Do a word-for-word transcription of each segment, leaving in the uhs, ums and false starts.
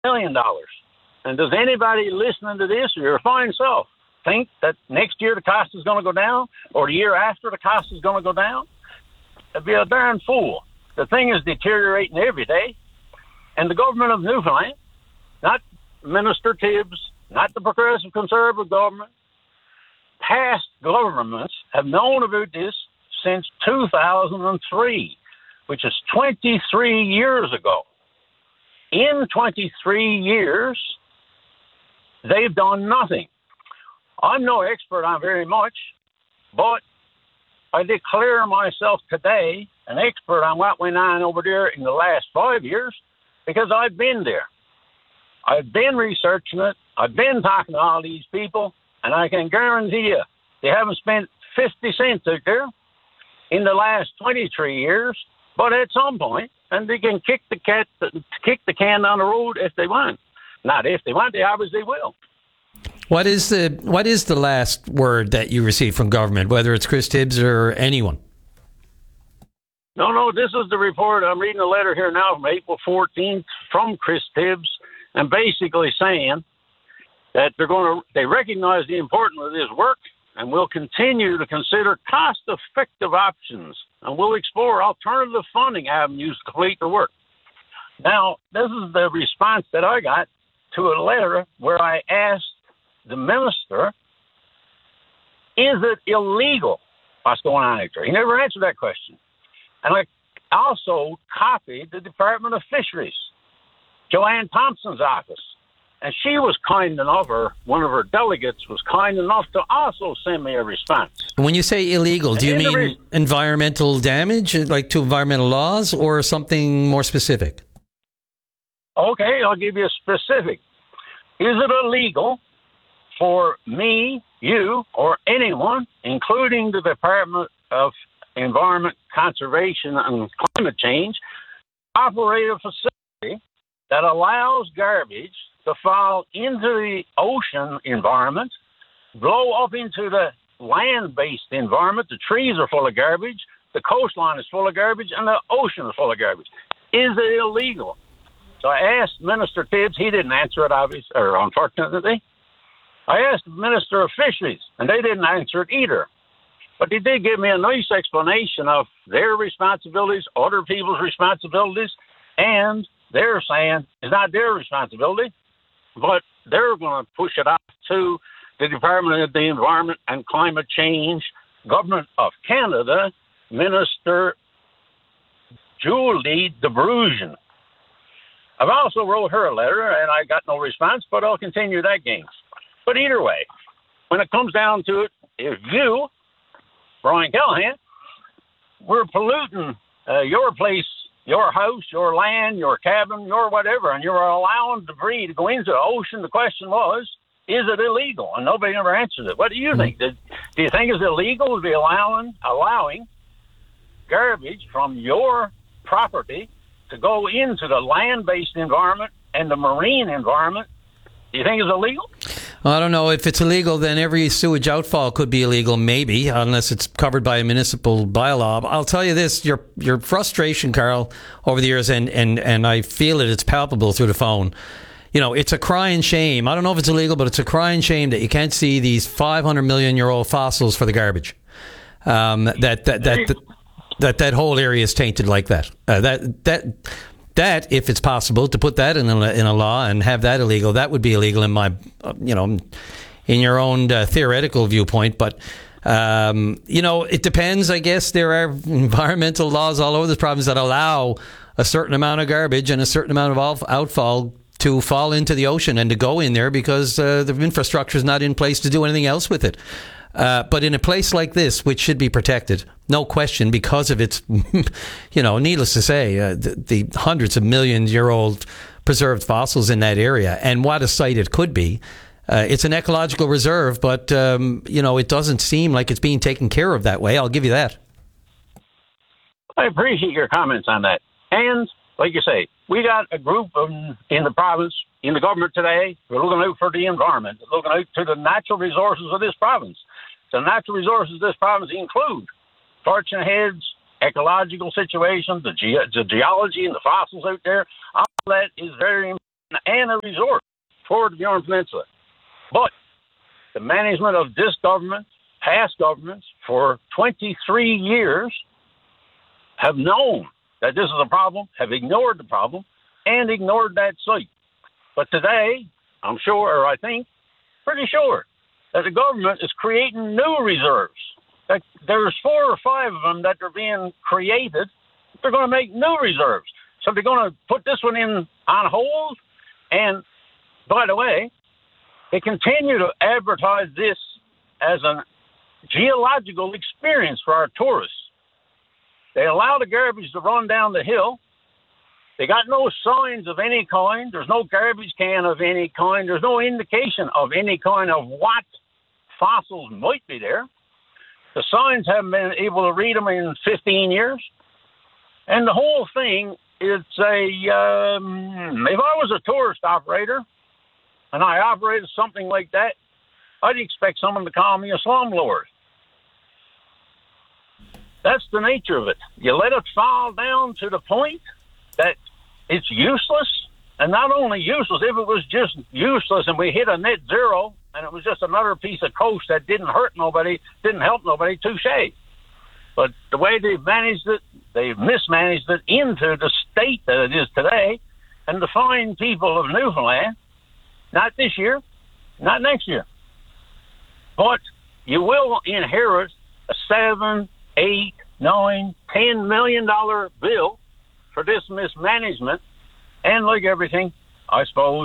million dollars. And does anybody listening to this, or your fine self, think that next year the cost is going to go down, or the year after the cost is going to go down? It'd be a darn fool. The thing is deteriorating every day. And the government of Newfoundland, not Minister Tibbs, not the progressive conservative government, past governments have known about this since two thousand three, which is twenty-three years ago. In twenty-three years, they've done nothing. I'm no expert on very much, but I declare myself today an expert on what went on over there in the last five years because I've been there. I've been researching it. I've been talking to all these people, and I can guarantee you they haven't spent fifty cents out there in the last twenty-three years, but at some point, and they can kick the cat, kick the can down the road if they want. Not if they want, they obviously will. What is the what is the last word that you received from government, whether it's Chris Tibbs or anyone? No, no, this is the report. I'm reading a letter here now from April fourteenth from Chris Tibbs, and basically saying that they're going to they recognize the importance of this work and will continue to consider cost-effective options and will explore alternative funding avenues to complete the work. Now, this is the response that I got to a letter where I asked the minister, is it illegal what's going on out there? He never answered that question. And I also copied the Department of Fisheries, Joanne Thompson's office. And she was kind enough, or one of her delegates was kind enough to also send me a response. When you say illegal, do you mean re- environmental damage, like to environmental laws, or something more specific? Okay, I'll give you a specific. Is it illegal for me, you, or anyone, including the Department of Environment, Conservation, and Climate Change, operate a facility that allows garbage to fall into the ocean environment, blow up into the land-based environment? The trees are full of garbage, the coastline is full of garbage, and the ocean is full of garbage. Is it illegal? So I asked Minister Tibbs. He didn't answer it, obviously, or unfortunately. I asked the Minister of Fisheries, and they didn't answer it either. But they did give me a nice explanation of their responsibilities, other people's responsibilities, and they're saying it's not their responsibility, but they're going to push it off to the Department of the Environment and Climate Change, Government of Canada, Minister Julie DeBrugen. I've also wrote her a letter, and I got no response, but I'll continue that game. But either way, when it comes down to it, if you, Brian Callahan, we're polluting uh, your place, your house, your land, your cabin, your whatever, and you're allowing debris to go into the ocean, the question was, is it illegal? And nobody ever answered it. What do you think? Did, do you think it's illegal to be allowing allowing garbage from your property to go into the land-based environment and the marine environment? Do you think it's illegal? Well, I don't know. If it's illegal, then every sewage outfall could be illegal, maybe, unless it's covered by a municipal bylaw. I'll tell you this, your your frustration, Carl, over the years, and, and, and I feel it, it's palpable through the phone. You know, it's a crying shame. I don't know if it's illegal, but it's a crying shame that you can't see these five hundred million year old fossils for the garbage. Um, that, that, that, that, that, that whole area is tainted like that. Uh, that, that, That, if it's possible, to put that in a, in a law and have that illegal, that would be illegal in my, uh, you know, in your own uh, theoretical viewpoint. But, um, you know, it depends. I guess there are environmental laws all over the province that allow a certain amount of garbage and a certain amount of outfall to fall into the ocean and to go in there because uh, the infrastructure is not in place to do anything else with it. Uh, but in a place like this, which should be protected, no question, because of its, you know, needless to say, uh, the, the hundreds of millions year old preserved fossils in that area, and what a site it could be. Uh, it's an ecological reserve, but, um, you know, it doesn't seem like it's being taken care of that way. I'll give you that. I appreciate your comments on that. And, like you say, we got a group of, in the province, in the government today, who are looking out for the environment, looking out to the natural resources of this province. The natural resources of this province include fortune heads, ecological situations, the, ge- the geology and the fossils out there. All that is very important. and a resort for the Bjorn Peninsula. But the management of this government, past governments, for twenty-three years have known that this is a problem, have ignored the problem, and ignored that site. But today, I'm sure, or I think, pretty sure, that the government is creating new reserves. That there's four or five of them that are being created. They're going to make new reserves. So they're going to put this one in on hold. And by the way, they continue to advertise this as a geological experience for our tourists. They allow the garbage to run down the hill. They got no signs of any kind. There's no garbage can of any kind. There's no indication of any kind of what fossils might be there. The signs haven't been able to read them in fifteen years. And the whole thing, it's a, um, if I was a tourist operator and I operated something like that, I'd expect someone to call me a slumlord. That's the nature of it. You let it fall down to the point that it's useless, and not only useless, if it was just useless and we hit a net zero and it was just another piece of coast that didn't hurt nobody, didn't help nobody, touche. But the way they've managed it, they've mismanaged it into the state that it is today, and the fine people of Newfoundland, not this year, not next year, but you will inherit a seven, eight, nine, ten million dollar bill for this mismanagement. And like everything, I suppose,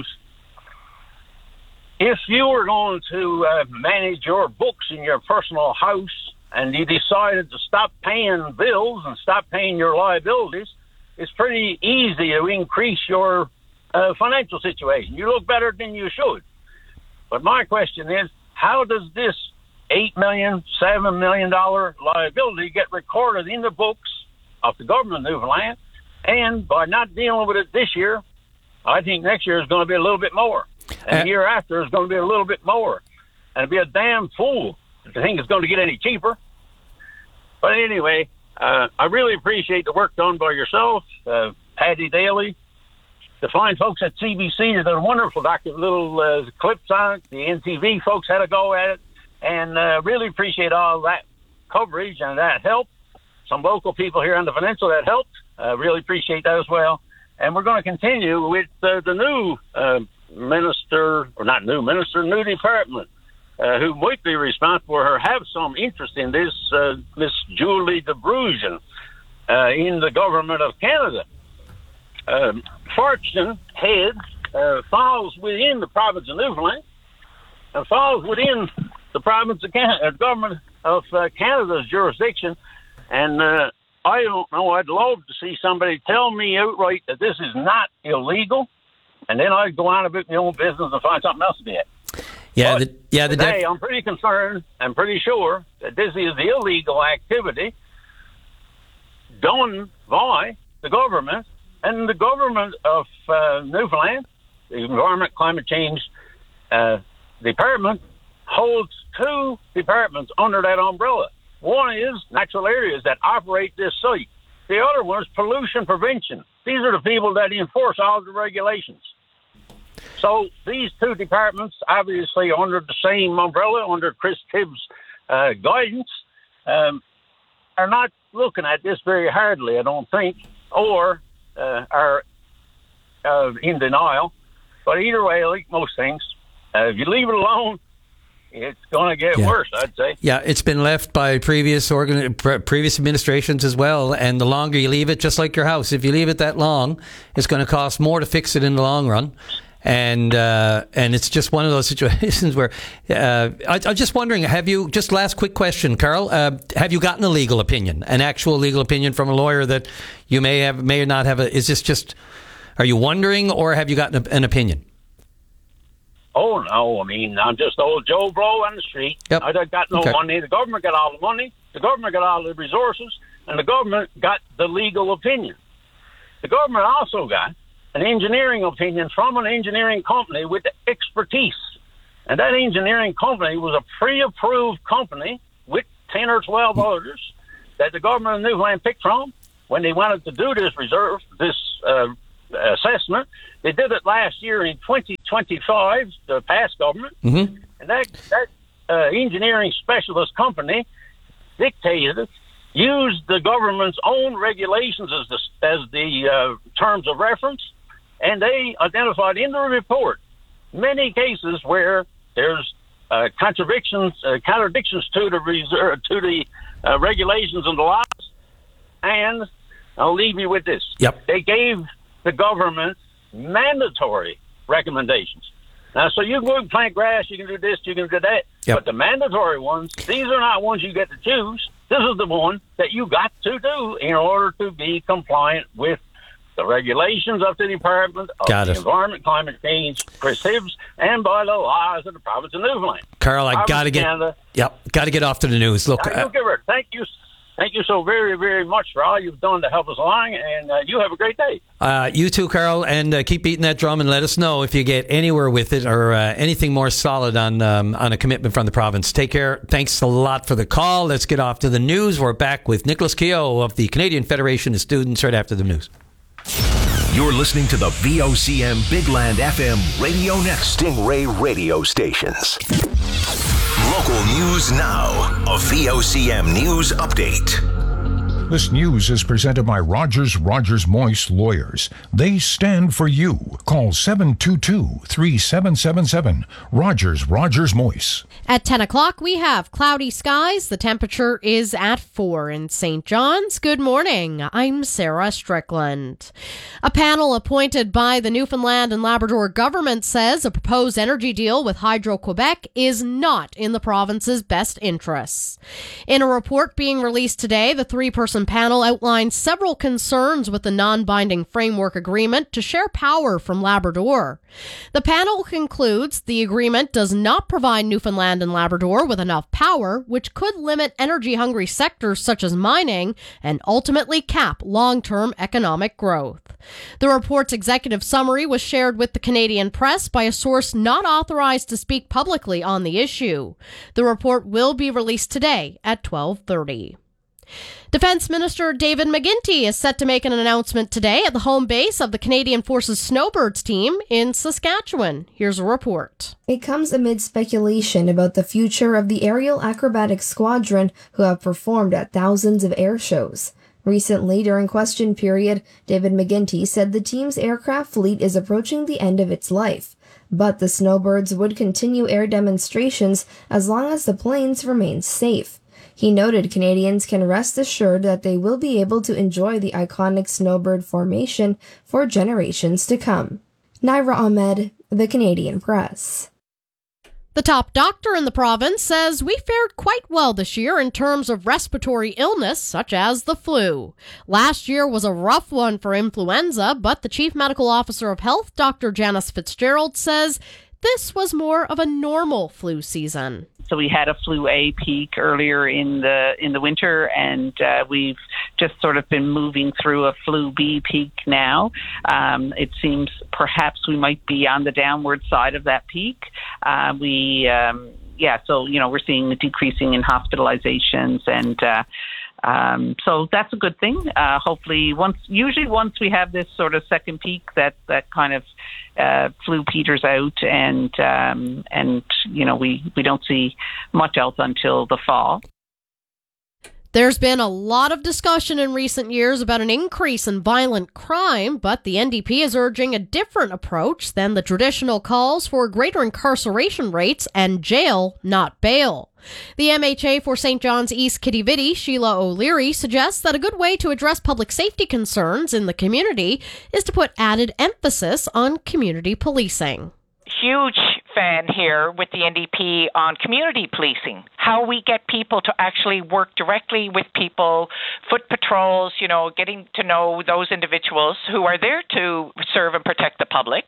if you were going to uh, manage your books in your personal house and you decided to stop paying bills and stop paying your liabilities, it's pretty easy to increase your uh, financial situation. You look better than you should. But my question is, how does this eight million dollars, seven million dollars liability get recorded in the books of the government of Newfoundland? And by not dealing with it this year, I think next year is going to be a little bit more. And uh, the year after is going to be a little bit more. And it'd be a damn fool to think it's going to get any cheaper. But anyway, uh, I really appreciate the work done by yourself, uh, Paddy Daly, the fine folks at C B C. They did a wonderful document, little uh, clips on it. The N T V folks had a go at it. And uh, really appreciate all that coverage and that help. Some local people here on the peninsula that helped. Uh, really appreciate that as well. And we're going to continue with uh, the new uh, minister, or not new minister, new department, uh, who might be responsible or have some interest in this, uh, Miss Julie DeBrugen, uh, in the government of Canada. Um, Fortune Head uh, falls within the province of Newfoundland and falls within the province of Canada, uh, government of uh, Canada's jurisdiction. And uh, I don't know, I'd love to see somebody tell me outright that this is not illegal, and then I'd go on about my own business and find something else to be at. Yeah, the, yeah. The today, def- I'm pretty concerned and pretty sure that this is the illegal activity done by the government, and the government of uh, Newfoundland, the Environment Climate Change uh, Department, holds two departments under that umbrella. One is natural areas that operate this site. The other one is pollution prevention. These are the people that enforce all the regulations. So these two departments, obviously under the same umbrella, under Chris Tibbs' uh, guidance, um, are not looking at this very hardly, I don't think, or uh, are uh, in denial. But either way, like most things, uh, if you leave it alone, it's going to get yeah. worse, I'd say. Yeah, it's been left by previous organ- pre- previous administrations as well, and the longer you leave it, just like your house, if you leave it that long, it's going to cost more to fix it in the long run. And uh, and it's just one of those situations where uh, I, I'm just wondering, have you, just last quick question, Carl, uh, have you gotten a legal opinion, an actual legal opinion from a lawyer that you may have, may or not have? A, is this just, are you wondering, or have you gotten a, an opinion? Oh, no, I mean, I'm just old Joe Blow on the street. Yep. I got no okay. money. The government got all the money. The government got all the resources. And the government got the legal opinion. The government also got an engineering opinion from an engineering company with expertise. And that engineering company was a pre-approved company with ten or twelve others that the government of Newfoundland picked from when they wanted to do this reserve, this uh, assessment. They did it last year in twenty twenty-five, the past government, Mm-hmm. and that that uh, engineering specialist company dictated, used the government's own regulations as the, as the uh, terms of reference, and they identified in the report many cases where there's uh, contradictions, uh, contradictions to the reserve, to the uh, regulations and the laws. And I'll leave you with this: Yep. They gave the government mandatory recommendations. Now, so you can go and plant grass, you can do this, you can do that, Yep. but the mandatory ones, these are not ones you get to choose. This is the one that you got to do in order to be compliant with the regulations of the Department of Got the it. Environment, Climate Change, Chris Hibbs, and by the laws of the province of Newfoundland. Carl, I Province got to of get. Canada. Yep, got to get off to the news. Look, Now, uh, you give her- Thank you. Thank you so very, very much for all you've done to help us along, and uh, you have a great day. uh, you too, Carl, and uh, keep beating that drum, and let us know if you get anywhere with it or uh, anything more solid on um, on a commitment from the province. Take care. Thanks a lot for the call. Let's get off to the news. We're back with Nicholas Keogh of the Canadian Federation of Students right after the news. You're listening to the V O C M Big Land F M Radio Next Stingray radio stations. Local news now. A V O C M News Update. This news is presented by Rogers Rogers Moist Lawyers. They stand for you. Call seven two two, three seven seven seven. Rogers Rogers Moist. At ten o'clock, we have cloudy skies. The temperature is at four in Saint John's. Good morning. I'm Sarah Strickland. A panel appointed by the Newfoundland and Labrador government says a proposed energy deal with Hydro-Quebec is not in the province's best interests. In a report being released today, the three-person panel outlined several concerns with the non-binding framework agreement to share power from Labrador. The panel concludes the agreement does not provide Newfoundland and Labrador with enough power, which could limit energy-hungry sectors such as mining and ultimately cap long-term economic growth. The report's executive summary was shared with the Canadian press by a source not authorized to speak publicly on the issue. The report will be released today at twelve thirty. Defence Minister David McGuinty is set to make an announcement today at the home base of the Canadian Forces Snowbirds team in Saskatchewan. Here's a report. It comes amid speculation about the future of the Aerial Acrobatics Squadron, who have performed at thousands of air shows. Recently, during question period, David McGuinty said the team's aircraft fleet is approaching the end of its life, but the Snowbirds would continue air demonstrations as long as the planes remain safe. He noted Canadians can rest assured that they will be able to enjoy the iconic snowbird formation for generations to come. Naira Ahmed, The Canadian Press. The top doctor in the province says we fared quite well this year in terms of respiratory illness, such as the flu. Last year was a rough one for influenza, but the Chief Medical Officer of Health, Doctor Janice Fitzgerald, says this was more of a normal flu season. So we had a flu A peak earlier in the in the winter, and uh, we've just sort of been moving through a flu B peak now. Um, it seems perhaps we might be on the downward side of that peak. Uh, we, um, yeah, so, you know, we're seeing a decreasing in hospitalizations, and uh, um, so that's a good thing. Uh, hopefully, once usually once we have this sort of second peak, that that kind of uh, flu peters out, and um, and you know we, we don't see much else until the fall. There's been a lot of discussion in recent years about an increase in violent crime, but the N D P is urging a different approach than the traditional calls for greater incarceration rates and jail, not bail. The M H A for Saint John's East Kitty-Vitty, Sheila O'Leary, suggests that a good way to address public safety concerns in the community is to put added emphasis on community policing. Huge fan here with the N D P on community policing, how we get people to actually work directly with people, foot patrols, you know, getting to know those individuals who are there to serve and protect the public.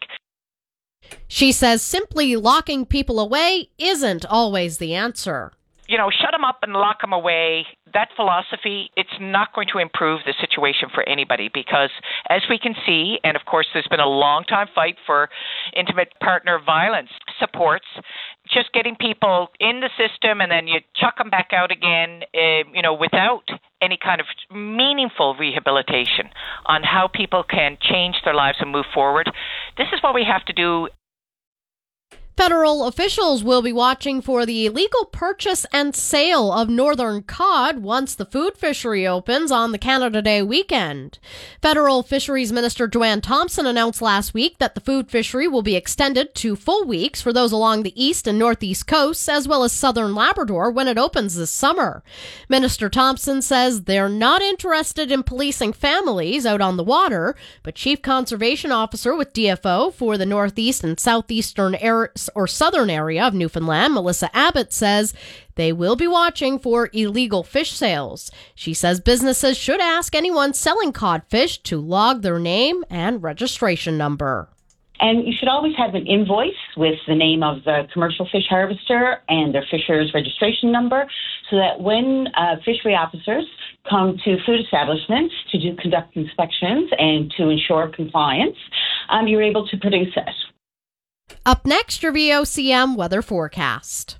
She says simply locking people away isn't always the answer. You know, shut them up and lock them away. That philosophy, it's not going to improve the situation for anybody because, as we can see, and of course there's been a long time fight for intimate partner violence supports, just getting people in the system and then you chuck them back out again, uh, you know, without any kind of meaningful rehabilitation on how people can change their lives and move forward. This is what we have to do. Federal officials will be watching for the illegal purchase and sale of northern cod once the food fishery opens on the Canada Day weekend. Federal Fisheries Minister Joanne Thompson announced last week that the food fishery will be extended to full weeks for those along the east and northeast coasts, as well as southern Labrador when it opens this summer. Minister Thompson says they're not interested in policing families out on the water, but Chief Conservation Officer with D F O for the northeast and southeastern areas or southern area of Newfoundland, Melissa Abbott, says they will be watching for illegal fish sales. She says businesses should ask anyone selling codfish to log their name and registration number. And you should always have an invoice with the name of the commercial fish harvester and their fisher's registration number, so that when uh, fishery officers come to food establishments to do conduct inspections and to ensure compliance, um, you're able to produce it. Up next, your V O C M weather forecast.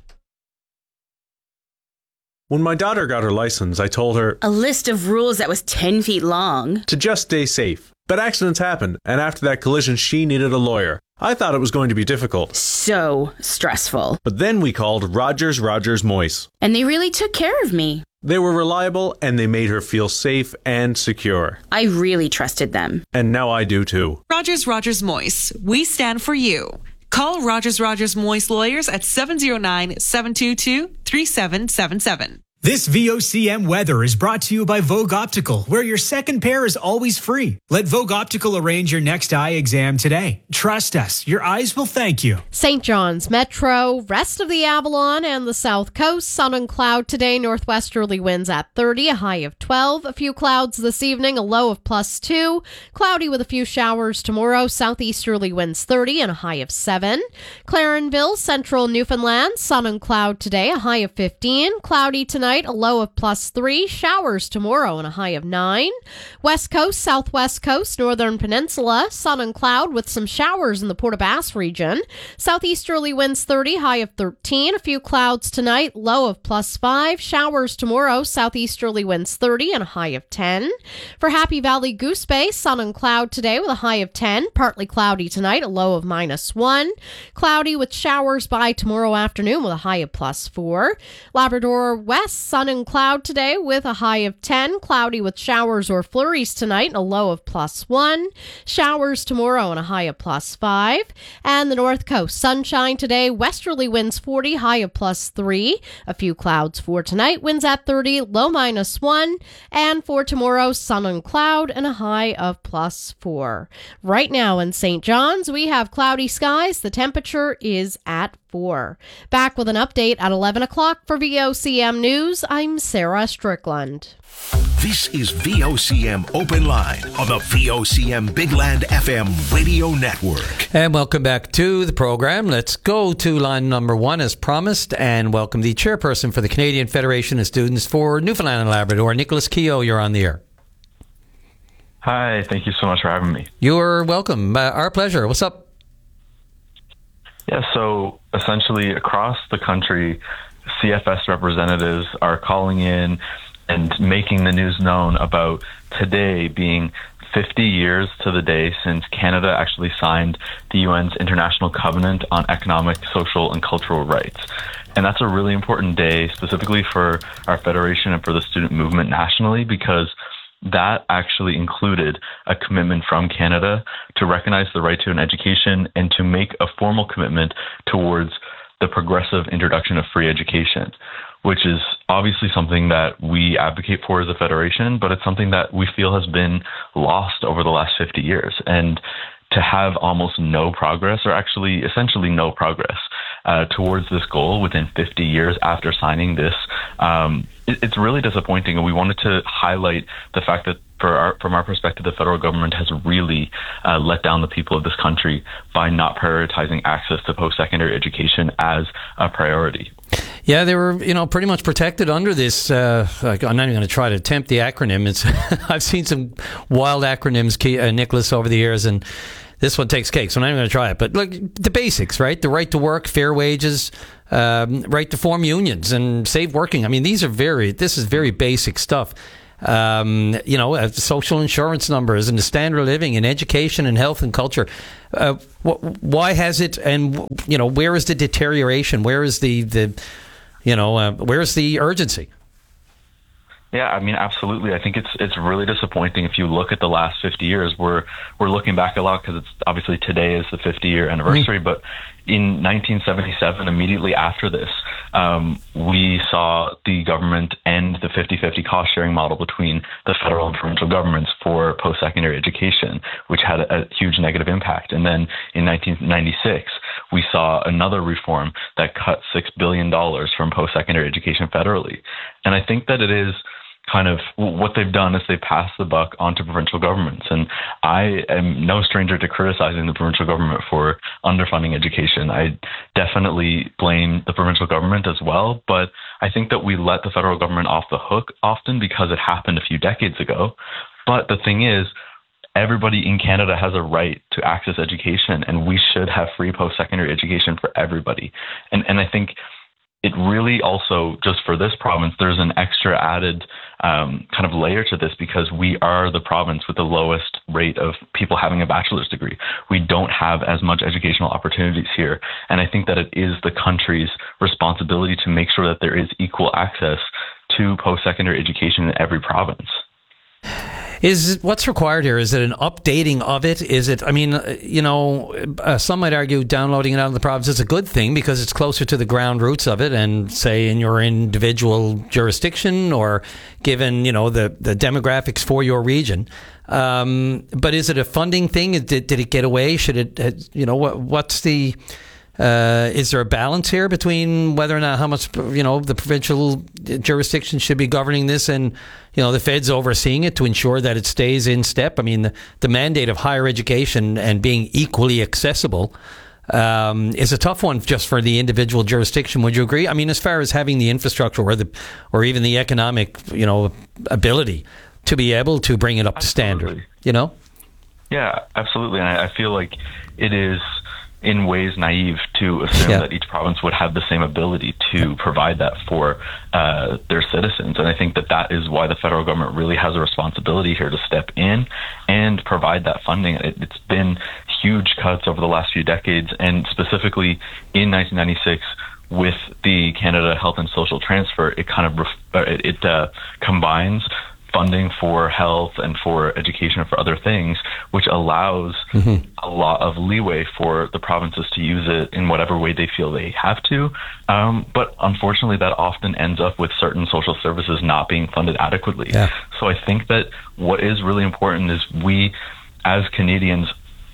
When my daughter got her license, I told her a list of rules that was ten feet long to just stay safe. But accidents happened, and after that collision, she needed a lawyer. I thought it was going to be difficult. So stressful. But then we called Rogers Rogers Moyse. And they really took care of me. They were reliable, and they made her feel safe and secure. I really trusted them. And now I do too. Rogers Rogers Moyse. We stand for you. Call Rogers Rogers Moyse Lawyers at seven oh nine, seven two two, three seven seven seven. This V O C M weather is brought to you by Vogue Optical, where your second pair is always free. Let Vogue Optical arrange your next eye exam today. Trust us, your eyes will thank you. Saint John's Metro, rest of the Avalon and the South Coast, sun and cloud today, northwesterly winds at thirty, a high of twelve. A few clouds this evening, a low of plus two. Cloudy with a few showers tomorrow, southeasterly winds thirty and a high of seven. Clarenville, central Newfoundland, sun and cloud today, a high of fifteen. Cloudy tonight, a low of plus three. Showers tomorrow and a high of nine. West Coast, Southwest Coast, Northern Peninsula, sun and cloud with some showers in the Port aux Basques region. Southeasterly winds thirty, high of thirteen. A few clouds tonight, low of plus five. Showers tomorrow, southeasterly winds thirty and a high of ten. For Happy Valley Goose Bay, sun and cloud today with a high of ten. Partly cloudy tonight, a low of minus one. Cloudy with showers by tomorrow afternoon with a high of plus four. Labrador West, sun and cloud today with a high of ten. Cloudy with showers or flurries tonight and a low of plus one. Showers tomorrow and a high of plus five. And the North Coast, sunshine today. Westerly winds forty, high of plus three. A few clouds for tonight. Winds at thirty, low minus one. And for tomorrow, sun and cloud and a high of plus four. Right now in Saint John's, we have cloudy skies. The temperature is at four. Back with an update at eleven o'clock for V O C M News. I'm Sarah Strickland. This is V O C M Open Line on the V O C M Big Land F M radio network. And welcome back to the program. Let's go to line number one as promised and welcome the chairperson for the Canadian Federation of Students for Newfoundland and Labrador, Nicholas Keogh. You're on the air. Hi, thank you so much for having me. You're welcome. Uh, our pleasure. What's up? Yeah, so essentially across the country, C F S representatives are calling in and making the news known about today being fifty years to the day since Canada actually signed the U N's International Covenant on Economic, Social, and Cultural Rights. And that's a really important day, specifically for our federation and for the student movement nationally, because that actually included a commitment from Canada to recognize the right to an education and to make a formal commitment towards the progressive introduction of free education, which is obviously something that we advocate for as a federation, but it's something that we feel has been lost over the last fifty years. And to have almost no progress, or actually essentially no progress uh, towards this goal within fifty years after signing this, um, it, it's really disappointing. And we wanted to highlight the fact that for our, from our perspective, the federal government has really uh, let down the people of this country by not prioritizing access to post-secondary education as a priority. Yeah, they were, you know, pretty much protected under this. Uh, like, I'm not even going to try to attempt the acronym. It's I've seen some wild acronyms, uh, Nicholas, over the years, and this one takes cake, so I'm not even going to try it. But look, the basics, right? The right to work, fair wages, um, right to form unions, and safe working. I mean, these are very. This is very basic stuff. um, you know, uh, social insurance numbers and the standard of living and education and health and culture. Uh, wh- why has it, and, you know, where is the deterioration? Where is the, the you know, uh, where's the urgency? Yeah, I mean, absolutely. I think it's it's really disappointing if you look at the last fifty years. We're we're looking back a lot because it's obviously today is the fifty year anniversary. Mm-hmm. But in nineteen seventy-seven, immediately after this, um, we saw the government end the fifty-fifty cost sharing model between the federal and provincial governments for post secondary education, which had a, a huge negative impact. And then in nineteen ninety-six, we saw another reform that cut six billion dollars from post secondary education federally. And I think that it is kind of what they've done is they pass the buck onto provincial governments. And I am no stranger to criticizing the provincial government for underfunding education. I definitely blame the provincial government as well, but I think that we let the federal government off the hook often because it happened a few decades ago. But the thing is, everybody in Canada has a right to access education, and we should have free post-secondary education for everybody. And and I think it really also, just for this province, there's an extra added um, kind of layer to this because we are the province with the lowest rate of people having a bachelor's degree. We don't have as much educational opportunities here. And I think that it is the country's responsibility to make sure that there is equal access to post-secondary education in every province. Is what's required here? Is it an updating of it? Is it, I mean, you know, uh, some might argue downloading it out of the province is a good thing because it's closer to the ground roots of it and say in your individual jurisdiction or given, you know, the, the demographics for your region. Um, but is it a funding thing? Did, did it get away? Should it, you know, what, what's the... Uh, is there a balance here between whether or not how much, you know, the provincial jurisdiction should be governing this and, you know, the feds overseeing it to ensure that it stays in step? I mean, the, the mandate of higher education and being equally accessible um, is a tough one just for the individual jurisdiction. Would you agree? I mean, as far as having the infrastructure or the or even the economic, you know, ability to be able to bring it up absolutely. To standard, you know? Yeah, absolutely. And I, I feel like it is in ways naive to assume yeah. that each province would have the same ability to provide that for uh, their citizens. And I think that that is why the federal government really has a responsibility here to step in and provide that funding. It, it's been huge cuts over the last few decades, and specifically in nineteen ninety-six with the Canada Health and Social Transfer, it kind of ref- it, it uh, combines funding for health and for education and for other things, which allows mm-hmm. a lot of leeway for the provinces to use it in whatever way they feel they have to. Um, but unfortunately, that often ends up with certain social services not being funded adequately. Yeah. So I think that what is really important is we, as Canadians,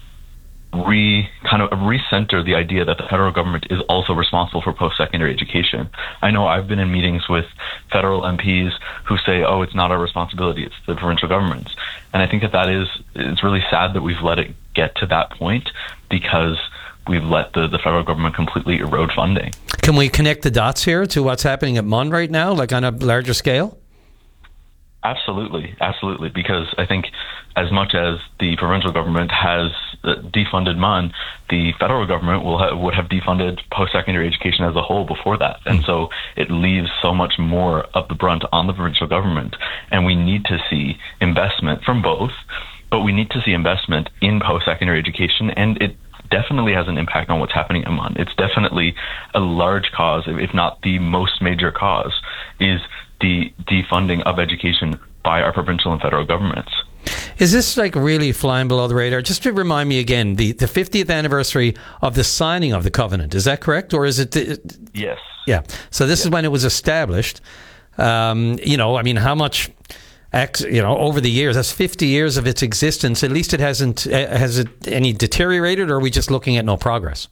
re kind of recenter the idea that the federal government is also responsible for post-secondary education. I know I've been in meetings with federal M Ps who say, oh, it's not our responsibility, it's the provincial government's. And I think that that is, it's really sad that we've let it get to that point because we've let the, the federal government completely erode funding. Can we connect the dots here to what's happening at M U N right now, like on a larger scale? Absolutely, absolutely, because I think as much as the provincial government has defunded M U N, the federal government will ha- would have defunded post-secondary education as a whole before that. And so it leaves so much more of the brunt on the provincial government. And we need to see investment from both, but we need to see investment in post-secondary education, and it definitely has an impact on what's happening at M U N. It's definitely a large cause, if not the most major cause, is the defunding of education by our provincial and federal governments. Is this like really flying below the radar? Just to remind me again, the, the fiftieth anniversary of the signing of the covenant, is that correct? Or is it? The, yes. Yeah. So this yes. is when it was established. Um, you know, I mean, how much, you know, over the years, that's fifty years of its existence, at least it hasn't, has it any deteriorated, or are we just looking at no progress?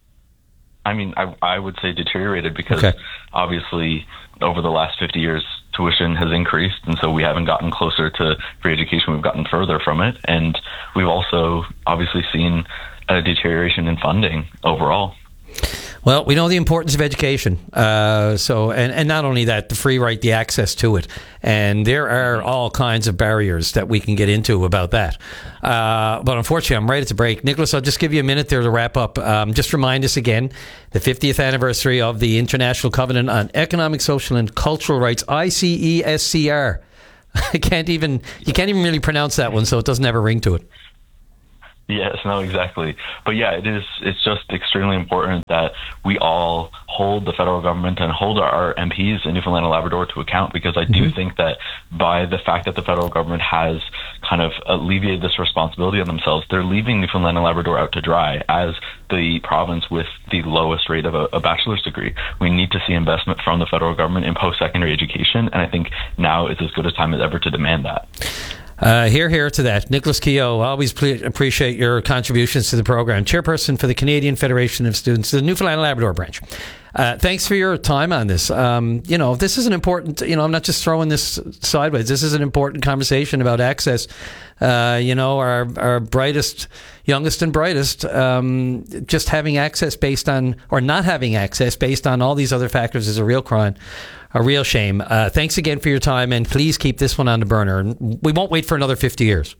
I mean, I, I would say deteriorated because okay. obviously over the last fifty years, tuition has increased, and so we haven't gotten closer to free education. We've gotten further from it, and we've also obviously seen a deterioration in funding overall. Well, we know the importance of education. Uh, so, and, and not only that, the free right, the access to it. And there are all kinds of barriers that we can get into about that. Uh, but unfortunately, I'm right at the break. Nicholas, I'll just give you a minute there to wrap up. Um, just remind us again, the fiftieth anniversary of the International Covenant on Economic, Social and Cultural Rights, I C E S C R. I can't even, you can't even really pronounce that one, so it doesn't have a ring to it. Yes, no, exactly. But yeah, it is, it's just extremely important that we all hold the federal government and hold our M Ps in Newfoundland and Labrador to account, because I do mm-hmm. think that by the fact that the federal government has kind of alleviated this responsibility on themselves, they're leaving Newfoundland and Labrador out to dry as the province with the lowest rate of a, a bachelor's degree. We need to see investment from the federal government in post-secondary education, and I think now is as good a time as ever to demand that. Uh, here, here to that. Nicholas Keogh, always ple- appreciate your contributions to the program. Chairperson for the Canadian Federation of Students, the Newfoundland and Labrador branch. Uh, thanks for your time on this. Um, you know, this is an important, you know, I'm not just throwing this sideways. This is an important conversation about access. Uh, you know, our, our brightest, youngest and brightest, um, just having access based on, or not having access based on all these other factors is a real crime. A real shame. Uh, thanks again for your time, and please keep this one on the burner. We won't wait for another fifty years.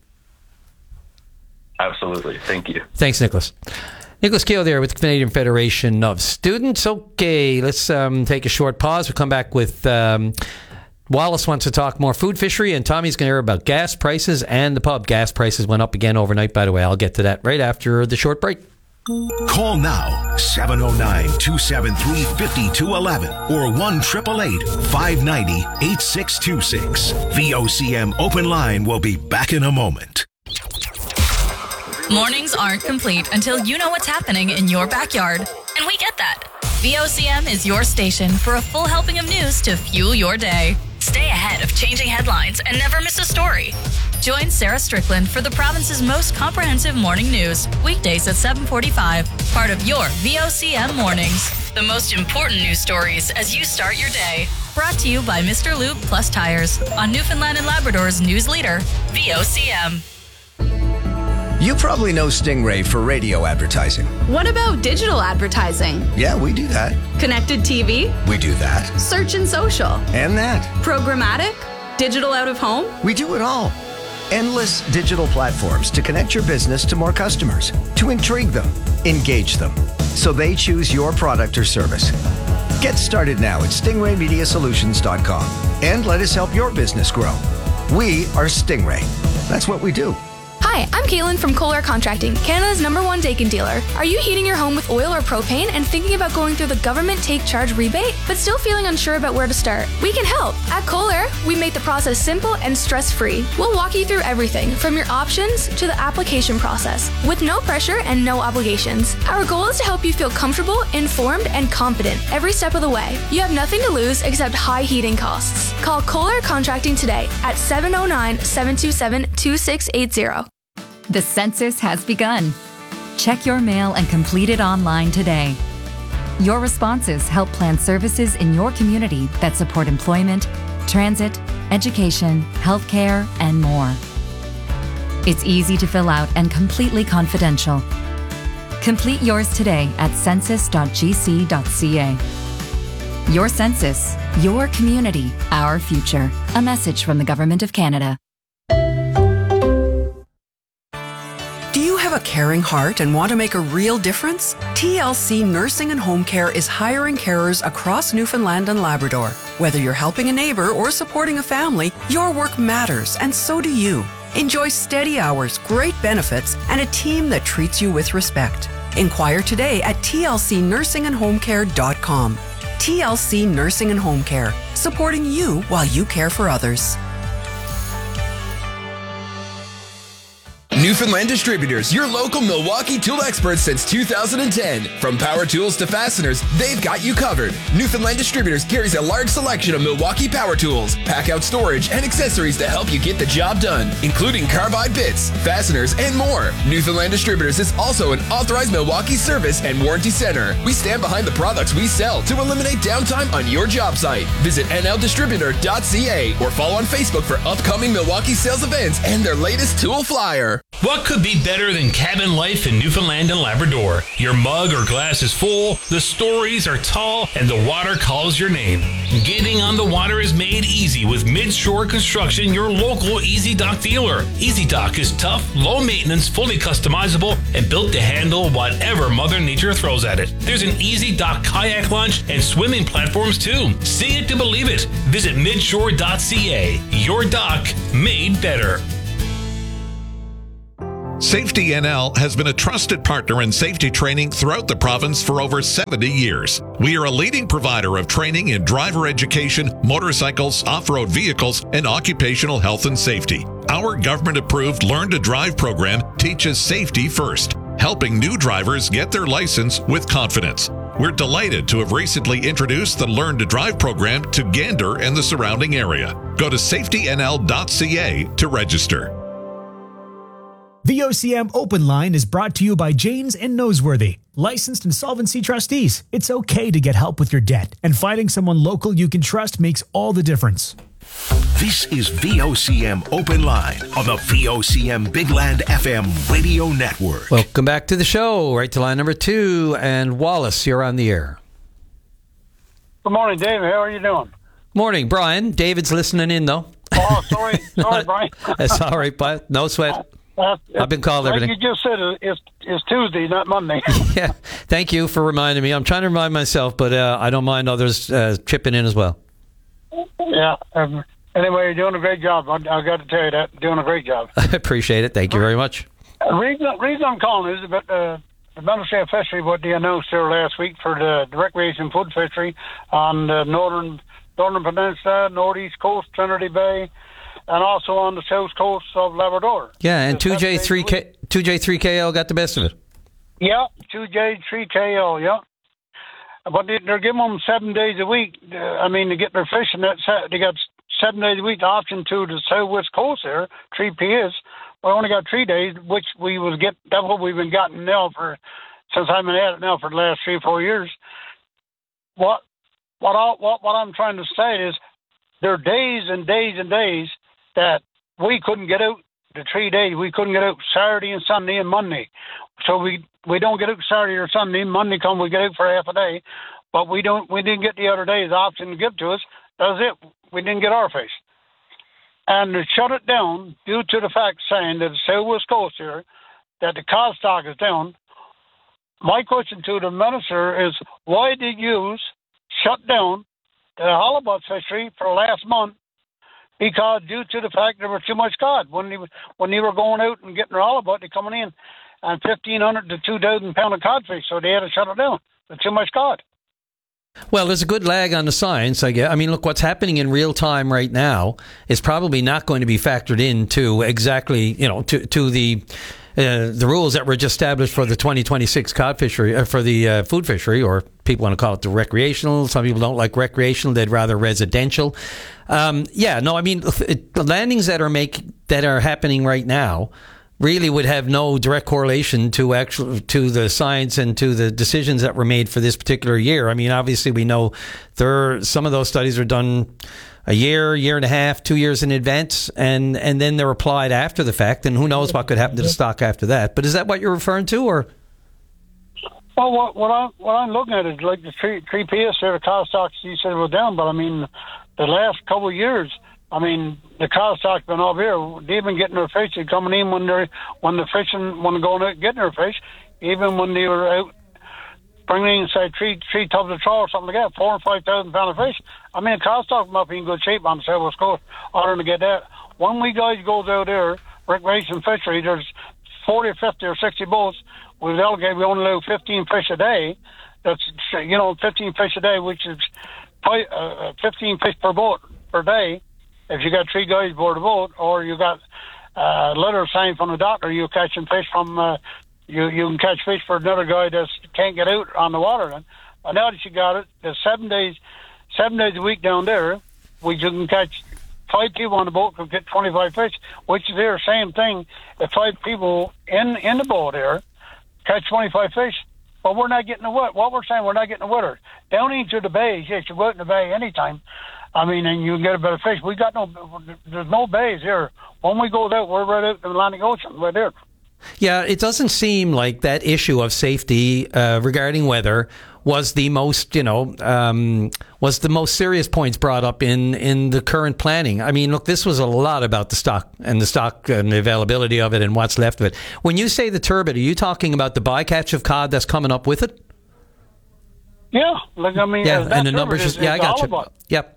Absolutely. Thank you. Thanks, Nicholas. Nicholas Keogh there with the Canadian Federation of Students. Okay, let's um, take a short pause. We'll come back with um, Wallace wants to talk more food fishery, and Tommy's going to hear about gas prices and the pub. Gas prices went up again overnight, by the way. I'll get to that right after the short break. Call now, seven oh nine, two seven three, five two one one or one eight eight eight, five nine zero, eight six two six. V O C M Open Line will be back in a moment. Mornings aren't complete until you know what's happening in your backyard. And we get that. V O C M is your station for a full helping of news to fuel your day. Stay ahead of changing headlines and never miss a story. Join Sarah Strickland for the province's most comprehensive morning news, weekdays at seven forty-five, part of your V O C M Mornings. The most important news stories as you start your day. Brought to you by Mister Lube Plus Tires on Newfoundland and Labrador's news leader, V O C M. You probably know Stingray for radio advertising. What about digital advertising? Yeah, we do that. Connected T V? We do that. Search and social? And that. Programmatic? Digital out of home? We do it all. Endless digital platforms to connect your business to more customers, to intrigue them, engage them, so they choose your product or service. Get started now at stingray media solutions dot com and let us help your business grow. We are Stingray. That's what we do. Hi, I'm Caitlin from Kohler Contracting, Canada's number one Daikin dealer. Are you heating your home with oil or propane and thinking about going through the government take charge rebate, but still feeling unsure about where to start? We can help. At Kohler, we make the process simple and stress-free. We'll walk you through everything, from your options to the application process, with no pressure and no obligations. Our goal is to help you feel comfortable, informed, and confident every step of the way. You have nothing to lose except high heating costs. Call Kohler Contracting today at seven oh nine, seven two seven, two six eight zero. The census has begun. Check your mail and complete it online today. Your responses help plan services in your community that support employment, transit, education, healthcare, and more. It's easy to fill out and completely confidential. Complete yours today at census dot g c dot c a. Your census, your community, our future. A message from the Government of Canada. Do you have a caring heart and want to make a real difference? T L C Nursing and Home Care is hiring carers across Newfoundland and Labrador. Whether you're helping a neighbor or supporting a family, your work matters, and so do you. Enjoy steady hours, great benefits, and a team that treats you with respect. Inquire today at T L C nursing and home care dot com. T L C Nursing and Home Care, supporting you while you care for others. Newfoundland Distributors, your local Milwaukee tool experts since two thousand ten. From power tools to fasteners, they've got you covered. Newfoundland Distributors carries a large selection of Milwaukee power tools, pack-out storage, and accessories to help you get the job done, including carbide bits, fasteners, and more. Newfoundland Distributors is also an authorized Milwaukee service and warranty center. We stand behind the products we sell to eliminate downtime on your job site. Visit N L distributor dot c a or follow on Facebook for upcoming Milwaukee sales events and their latest tool flyer. What could be better than cabin life in Newfoundland and Labrador? Your mug or glass is full, the stories are tall, and the water calls your name. Getting on the water is made easy with Midshore Construction, your local Easy Dock dealer. Easy Dock is tough, low maintenance, fully customizable, and built to handle whatever Mother Nature throws at it. There's an Easy Dock kayak launch and swimming platforms too. See it to believe it. Visit midshore dot c a. Your dock made better. Safety N L has been a trusted partner in safety training throughout the province for over seventy years. We are a leading provider of training in driver education, motorcycles, off-road vehicles, and occupational health and safety. Our government-approved Learn to Drive program teaches safety first, helping new drivers get their license with confidence. We're delighted to have recently introduced the Learn to Drive program to Gander and the surrounding area. Go to safety n l dot c a to register. The O C M Open Line is brought to you by Janes and Noseworthy, licensed insolvency trustees. It's okay to get help with your debt, and finding someone local you can trust makes all the difference. This is V O C M Open Line on the V O C M Big Land F M radio network. Welcome back to the show. Right to line number two. And Wallace, you're on the air. Good morning, David. How are you doing? Morning, Brian. David's listening in, though. Oh, sorry. Sorry, Brian. That's all right, but no sweat. Uh, I've been called like everything. you just said, it's, it's Tuesday, not Monday. Yeah. Thank you for reminding me. I'm trying to remind myself, but uh, I don't mind others uh, chipping in as well. Yeah. Um, anyway, you're doing a great job. I, I got to tell you that. Doing a great job. I appreciate it. Thank you very much. The reason, reason I'm calling is about uh, the Ministry of Fishery, what they announced there last week for the, the recreation food fishery on the northern, northern peninsula, northeast coast, Trinity Bay, and also on the south coast of Labrador. Yeah, and two J three K two J three K L got the best of it. Yeah, two J three K L, yeah. But they, they're giving them seven days a week. Uh, I mean, to get their fish, and that's, they got seven days a week option to the southwest coast there, three P S. We only got three days, which we was get. That's what we've been gotten now for since I've been at it now for the last three, four years. What, what, I, what, what I'm trying to say is, there are days and days and days that we couldn't get out the three days. We couldn't get out Saturday and Sunday and Monday. So we we don't get out Saturday or Sunday. Monday come, we get out for half a day. But we don't. We didn't get the other days option to give to us. That was it. We didn't get our fish. And they shut it down due to the fact saying that the southwest coast here, that the cod stock is down. My question to the minister is, why did you shut down the halibut fishery for last month? Because due to the fact there was too much cod. When they, when they were going out and getting their halibut, they coming in and fifteen hundred to two thousand pound of codfish, so they had to shut it down. There's too much cod. Well, there's a good lag on the science, I guess. I mean, look, what's happening in real time right now is probably not going to be factored into exactly, you know, to, to the uh, the rules that were just established for the twenty twenty-six cod fishery, uh, for the uh, food fishery, or people want to call it the recreational. Some people don't like recreational; they'd rather residential. Um, yeah, no, I mean, it, the landings that are make that are happening right now really would have no direct correlation to actual to the science and to the decisions that were made for this particular year. I mean, obviously, we know there are, some of those studies are done a year, year and a half, two years in advance, and, and then they're applied after the fact, and who knows what could happen to the stock after that. But is that what you're referring to, or? Well, what, what, I, what I'm looking at is like the three, three P S there, the cod stocks, you said were down, but I mean, the last couple of years, I mean, the cod stock's been up here. They've been getting their fish. They're coming in when they're when the fishing, when they're going out getting their fish. Even when they were out bringing in, say, three three tubs of trawl or something like that, four and five thousand pound of fish. I mean, cod stock must be in good shape on the southwest coast. Other than to get that, when we guys goes out there, recreation fishery, there's forty, fifty, or sixty boats. With alligator, we only allow fifteen fish a day. That's you know, fifteen fish a day, which is uh, fifteen fish per boat per day. If you got three guys aboard the boat, or you got a uh, letter signed from the doctor, you're catching fish from, uh, you you can catch fish for another guy that can't get out on the water. Then, but now that you got it, there's seven days, seven days a week down there, we you can catch five people on the boat can get twenty-five fish, which is the same thing. If five people in in the boat there catch twenty-five fish, but we're not getting the wet. What we're saying, we're not getting the wetter. Down into the bays, yes, you go out in the bay anytime. I mean, and you can get a better fish. We got no, there's no bays here. When we go there, we're right out in the Atlantic Ocean, right there. Yeah, it doesn't seem like that issue of safety uh, regarding weather was the most, you know, um, was the most serious points brought up in, in the current planning. I mean, look, this was a lot about the stock and the stock and the availability of it and what's left of it. When you say the turbot, are you talking about the bycatch of cod that's coming up with it? Yeah, like I mean, yeah, uh, and the numbers. is, Is, yeah, is I got you. halibut. Yep.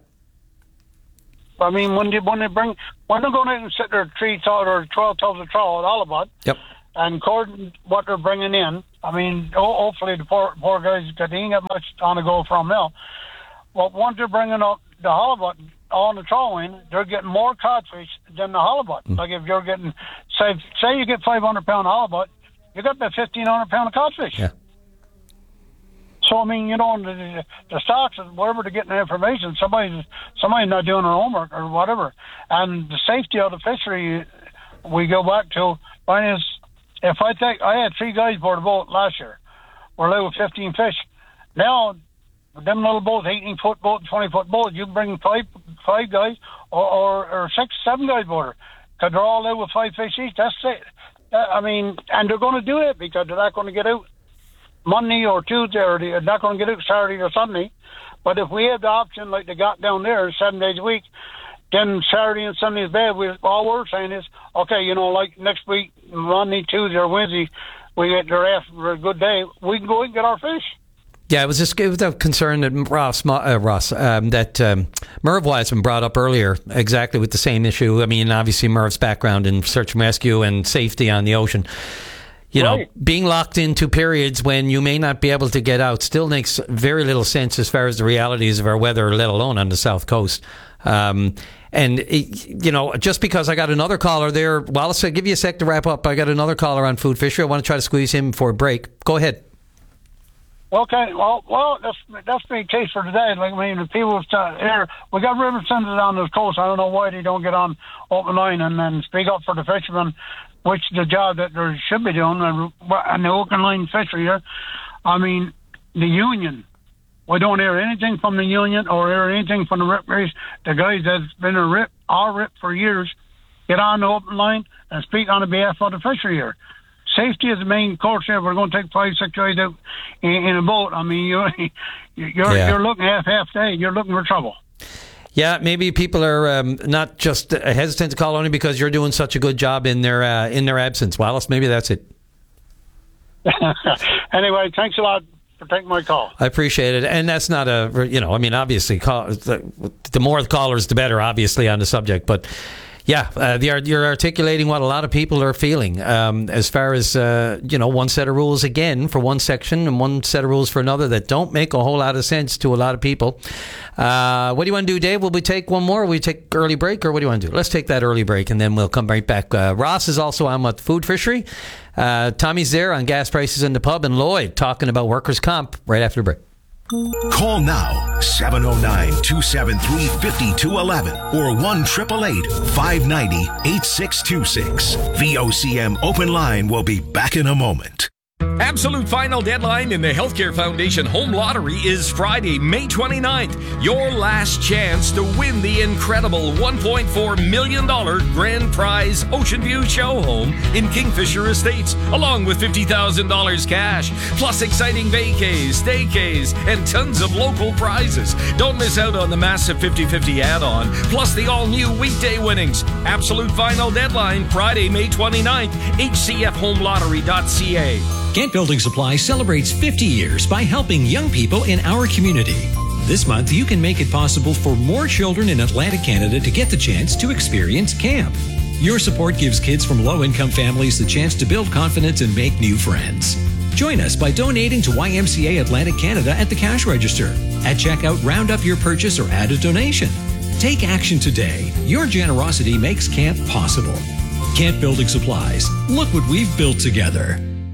I mean, when they when they bring when they're going out and sit there three thousand or twelve thousand trout at halibut. Yep. And according to what they're bringing in, I mean, hopefully the poor poor guys, because they ain't got much on the go from now. Well, once they're bringing up the halibut on the trawling, they're getting more codfish than the halibut. Mm. Like if you're getting, say, say you get five hundred pound halibut, you got about fifteen hundred pound of codfish. Yeah. So I mean, you know, the, the stocks, wherever they're getting the information, somebody's somebody's not doing their homework or whatever. And the safety of the fishery, we go back to when is. If I take, I had three guys aboard the boat last year. We're allowed with fifteen fish. Now, them little boats, eighteen foot boat, twenty foot boat, you can bring five five guys or, or, or six, seven guys aboard, because they're all out with five fish each. That's it. I mean, and they're going to do it because they're not going to get out Monday or Tuesday, or they're not going to get out Saturday or Sunday. But if we have the option like they got down there, seven days a week, then Saturday and Sunday is bad. We, all we're saying is, okay, you know, like next week, Monday, Tuesday, or Wednesday, we get their after for a good day, we can go and get our fish. Yeah, it was just it was a concern that Ross, uh, Ross um, that um, Merv Wiseman brought up earlier, exactly with the same issue. I mean, obviously Merv's background in search and rescue and safety on the ocean. You know, right. Being locked into periods when you may not be able to get out still makes very little sense as far as the realities of our weather, let alone on the South Coast. Um, and, it, you know, just because I got another caller there, Wallace, I'll give you a sec to wrap up. I got another caller on food fishery. I want to try to squeeze him before a break. Go ahead. Okay, well, well, that's that's the case for today. Like, I mean, the people here, we got representatives on the coast. I don't know why they don't get on open line and then speak up for the fishermen, which is the job that they should be doing, and the open line fishery here. I mean, the union. We don't hear anything from the union or hear anything from the rip race. The guys that's been a rip, all rip for years, get on the open line and speak on the behalf of the fishery here. Safety is the main course here. We're going to take five, six guys out in, in a boat. I mean, you, you're yeah. you're looking half half day. You're looking for trouble. Yeah, maybe people are um, not just hesitant to call only because you're doing such a good job in their uh, in their absence. Wallace, maybe that's it. Anyway, thanks a lot for taking my call. I appreciate it. And that's not a, you know, I mean, obviously, call, the, the more the callers, the better, obviously, on the subject. But yeah, uh, the, you're articulating what a lot of people are feeling um, as far as, uh, you know, one set of rules again for one section and one set of rules for another that don't make a whole lot of sense to a lot of people. Uh, what do you want to do, Dave? Will we take one more? Will we take early break, or what do you want to do? Let's take that early break, and then we'll come right back. Uh, Ross is also on with food fishery. Uh, Tommy's there on gas prices in the pub, and Lloyd talking about workers' comp right after the break. Call now, seven oh nine, two seven three, five two one one or one eight eight eight, five nine zero, eight six two six. V O C M Open Line will be back in a moment. Absolute final deadline in the Healthcare Foundation Home Lottery is Friday, May twenty-ninth. Your last chance to win the incredible one point four million dollars grand prize Ocean View show home in Kingfisher Estates, along with fifty thousand dollars cash, plus exciting vacays, staycays, and tons of local prizes. Don't miss out on the massive fifty-fifty add-on, plus the all-new weekday winnings. Absolute final deadline, Friday, May twenty-ninth, H C F home lottery dot c a. Kent Building Supply celebrates fifty years by helping young people in our community. This month, you can make it possible for more children in Atlantic Canada to get the chance to experience camp. Your support gives kids from low-income families the chance to build confidence and make new friends. Join us by donating to Y M C A Atlantic Canada at the cash register. At checkout, round up your purchase or add a donation. Take action today. Your generosity makes camp possible. Kent Building Supplies. Look what we've built together.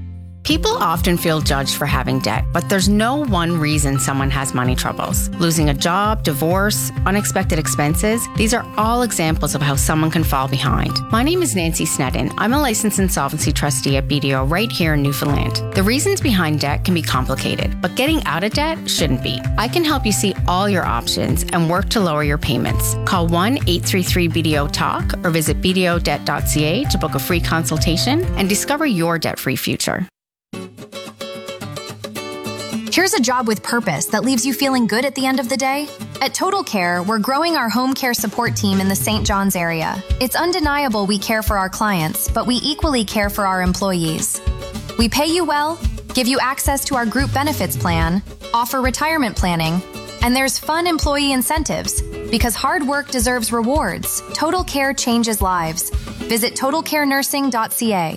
People often feel judged for having debt, but there's no one reason someone has money troubles. Losing a job, divorce, unexpected expenses, these are all examples of how someone can fall behind. My name is Nancy Sneddon. I'm a licensed insolvency trustee at B D O right here in Newfoundland. The reasons behind debt can be complicated, but getting out of debt shouldn't be. I can help you see all your options and work to lower your payments. Call one eight three three B D O talk or visit b d o debt dot c a to book a free consultation and discover your debt-free future. Here's a job with purpose that leaves you feeling good at the end of the day. At Total Care, we're growing our home care support team in the Saint John's area. It's undeniable we care for our clients, but we equally care for our employees. We pay you well, give you access to our group benefits plan, offer retirement planning, and there's fun employee incentives. Because hard work deserves rewards, Total Care changes lives. Visit total care nursing dot c a.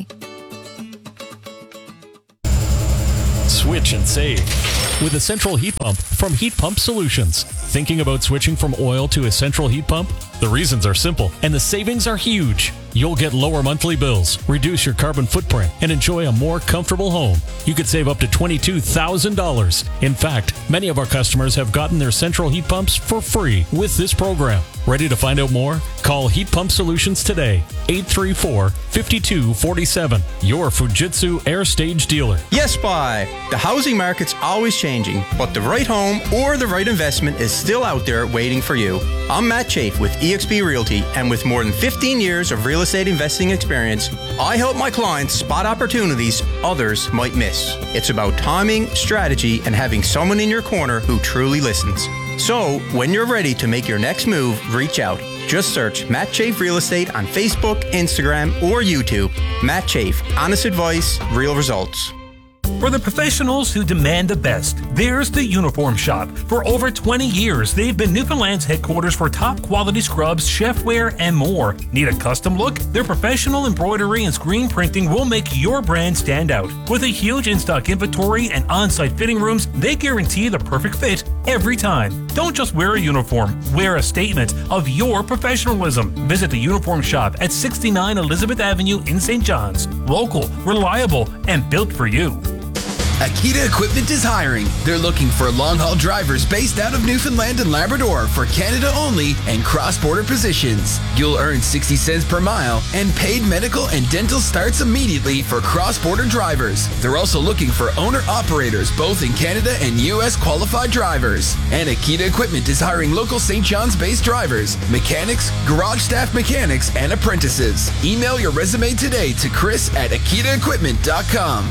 Switch and save with a central heat pump from Heat Pump Solutions. Thinking about switching from oil to a central heat pump? The reasons are simple and the savings are huge. You'll get lower monthly bills, reduce your carbon footprint, and enjoy a more comfortable home. You could save up to twenty-two thousand dollars. In fact, many of our customers have gotten their central heat pumps for free with this program. Ready to find out more? Call Heat Pump Solutions today. eight three four, five two four seven. Your Fujitsu Air Stage dealer. Yes, Buy. The housing market's always changing, but the right home or the right investment is still out there waiting for you. I'm Matt Chafe with E X P Realty, and with more than fifteen years of real estate investing experience, I help my clients spot opportunities others might miss. It's about timing, strategy, and having someone in your corner who truly listens. So, when you're ready to make your next move, reach out. Just search Matt Chafe Real Estate on Facebook, Instagram, or YouTube. Matt Chafe, honest advice, real results. For the professionals who demand the best, there's the Uniform Shop. For over twenty years, they've been Newfoundland's headquarters for top quality scrubs, chefware, and more. Need a custom look? Their professional embroidery and screen printing will make your brand stand out. With a huge in-stock inventory and on-site fitting rooms, they guarantee the perfect fit every time. Don't just wear a uniform, wear a statement of your professionalism. Visit the Uniform Shop at sixty-nine Elizabeth Avenue in Saint John's. Local, reliable, and built for you. Akita Equipment is hiring. They're looking for long-haul drivers based out of Newfoundland and Labrador for Canada only and cross-border positions. You'll earn sixty cents per mile, and paid medical and dental starts immediately for cross-border drivers. They're also looking for owner-operators both in Canada and U S qualified drivers. And Akita Equipment is hiring local Saint John's-based drivers, mechanics, garage staff mechanics, and apprentices. Email your resume today to Chris at akita equipment dot com.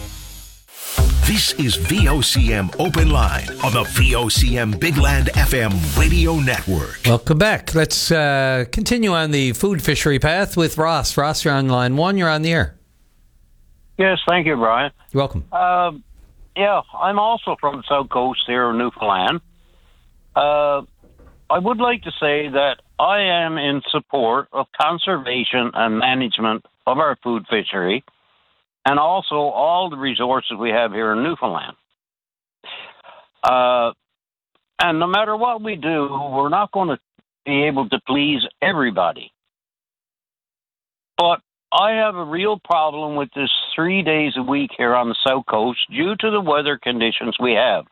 This is V O C M Open Line on the V O C M Big Land F M radio network. Welcome back. Let's uh, continue on the food fishery path with Ross. Ross, you're on line one. You're on the air. Yes, thank you, Brian. You're welcome. Uh, yeah, I'm also from the South Coast here in Newfoundland. Uh, I would like to say that I am in support of conservation and management of our food fishery, and also all the resources we have here in Newfoundland. Uh, and no matter what we do, we're not going to be able to please everybody. But I have a real problem with this three days a week here on the South Coast due to the weather conditions we have.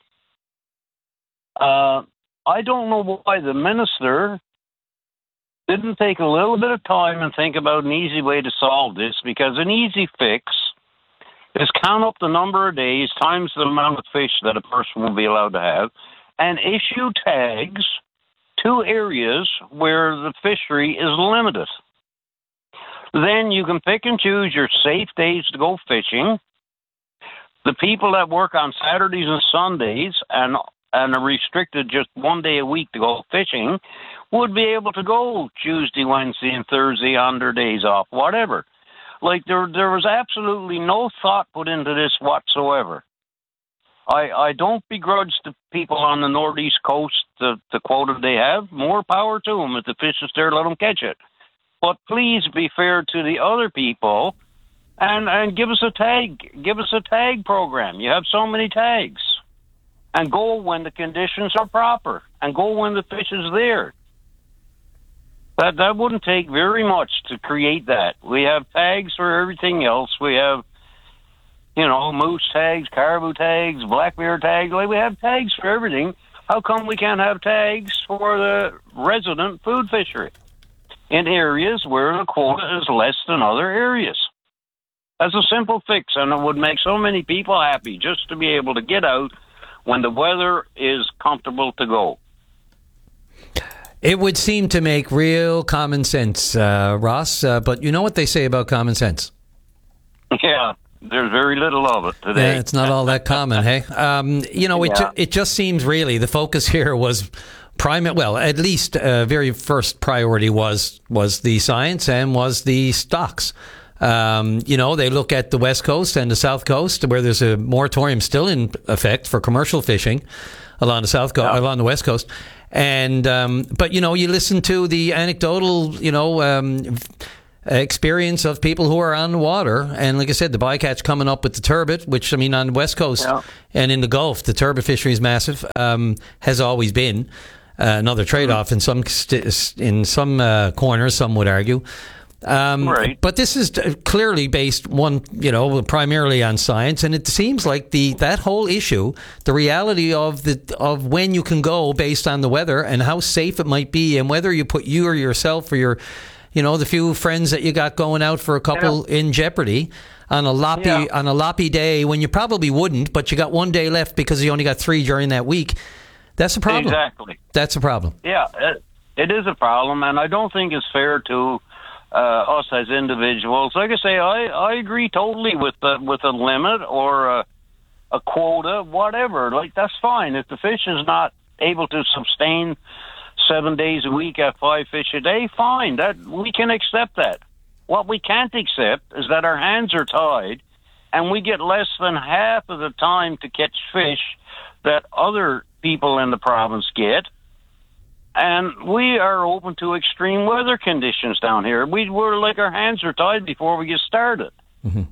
Uh, I don't know why the minister didn't take a little bit of time and think about an easy way to solve this, because an easy fix is count up the number of days times the amount of fish that a person will be allowed to have and issue tags to areas where the fishery is limited. Then you can pick and choose your safe days to go fishing. The people that work on Saturdays and Sundays and and are restricted just one day a week to go fishing would be able to go Tuesday, Wednesday, and Thursday on their days off, whatever. Like, there there was absolutely no thought put into this whatsoever. I I don't begrudge the people on the northeast coast the, the quota they have. More power to them. If the fish is there, let them catch it. But please be fair to the other people and, and give us a tag. Give us a tag program. You have so many tags. And go when the conditions are proper. And go when the fish is there. That that wouldn't take very much to create that. We have tags for everything else. We have You know, moose tags, caribou tags, black bear tags. Like, we have tags for everything. How come we can't have tags for the resident food fishery in areas where the quota is less than other areas? That's a simple fix, and it would make so many people happy just to be able to get out when the weather is comfortable to go. It would seem to make real common sense, uh, Ross, uh, but you know what they say about common sense? Yeah. There's very little of it today. Yeah, it's not all that common, hey? Um, you know, it, Yeah. ju- it just seems really the focus here was prime. Well, at least uh, very first priority was was the science and was the stocks. Um, you know, they look at the West Coast and the South Coast, where there's a moratorium still in effect for commercial fishing along the South Co- along the West Coast. And um, but you know, you listen to the anecdotal, you know. Um, experience of people who are on the water, and like I said, the bycatch coming up with the turbot, which I mean on the West Coast yeah. and in the Gulf, the turbot fishery is massive, um, has always been uh, another trade-off mm-hmm. in some st- in some uh, corners, some would argue. Um, right. But this is clearly based one, you know, primarily on science, and it seems like the that whole issue, the reality of the of when you can go based on the weather and how safe it might be, and whether you put you or yourself or your You know, the few friends that you got going out for a couple yeah. in jeopardy on a loppy yeah. on a loppy day when you probably wouldn't, but you got one day left because you only got three during that week. That's a problem. Exactly. That's a problem. Yeah, it, it is a problem, and I don't think it's fair to uh, us as individuals. Like I say, I, I agree totally with the, with a limit or a, a quota, whatever. Like, that's fine. If the fish is not able to sustain seven days a week at five fish a day, fine. That we can accept that. What we can't accept is that our hands are tied and we get less than half of the time to catch fish that other people in the province get. And we are open to extreme weather conditions down here. We were like our hands are tied before we get started. Mm-hmm.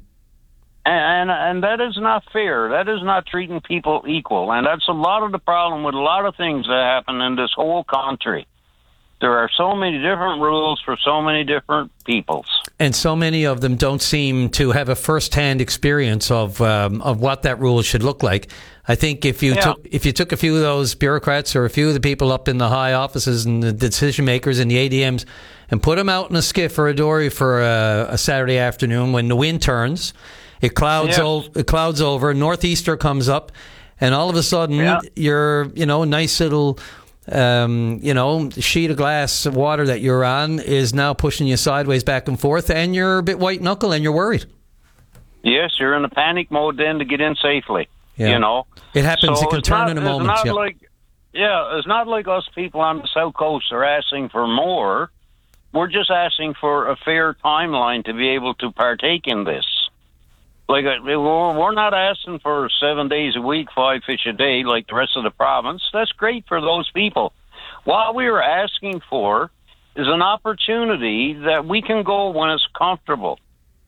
And, and that is not fair. That is not treating people equal. And that's a lot of the problem with a lot of things that happen in this whole country. There are so many different rules for so many different peoples. And so many of them don't seem to have a first-hand experience of um, of what that rule should look like. I think if you yeah. took if you took a few of those bureaucrats or a few of the people up in the high offices and the decision makers and the A D Ms and put them out in a skiff or a dory for a, a Saturday afternoon when the wind turns, it clouds yes. o- it clouds over, northeaster comes up, and all of a sudden yeah. you're you know nice little. Um, you know, sheet of glass of water that you're on is now pushing you sideways back and forth, and you're a bit white knuckle and you're worried. Yes, you're in a panic mode then to get in safely. Yeah. You know, it happens. So it can turn not, in a moment. It's not yeah. like, yeah, it's not like us people on the South Coast are asking for more. We're just asking for a fair timeline to be able to partake in this. Like, we're not asking for seven days a week, five fish a day like the rest of the province. That's great for those people. What we are asking for is an opportunity that we can go when it's comfortable.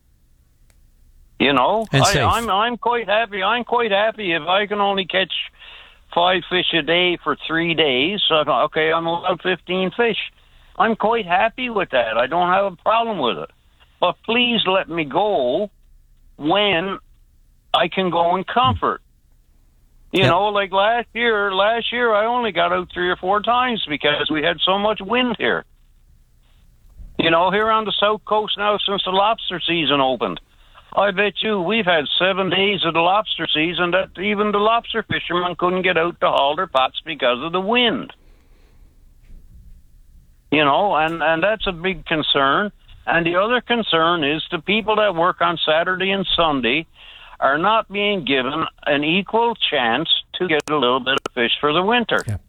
You know, and I, safe. I'm I'm quite happy. I'm quite happy if I can only catch five fish a day for three days. So, okay, I'm allowed fifteen fish. I'm quite happy with that. I don't have a problem with it. But please let me go when I can go in comfort. You yep. know, like last year, last year I only got out three or four times because we had so much wind here. You know, here on the South Coast now since the lobster season opened, I bet you we've had seven days of the lobster season that even the lobster fishermen couldn't get out to haul their pots because of the wind. You know, and, and that's a big concern. And the other concern is the people that work on Saturday and Sunday are not being given an equal chance to get a little bit of fish for the winter. Yeah.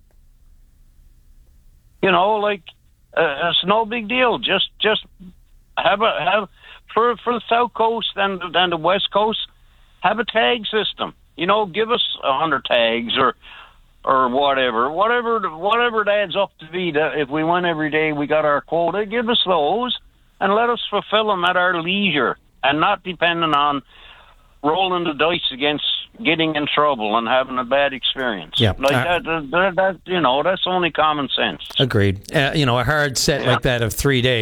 You know, like, uh, it's no big deal. Just just have a, have for for the South Coast and, and the West Coast, have a tag system. You know, give us a hundred tags or or whatever. Whatever whatever it adds up to be, that if we win every day, we got our quota, give us those. And let us fulfill them at our leisure and not depending on rolling the dice against getting in trouble and having a bad experience. Yeah. Like uh, that, that, that, you know, that's only common sense. Agreed. Uh, you know, a hard set yeah. like that of three days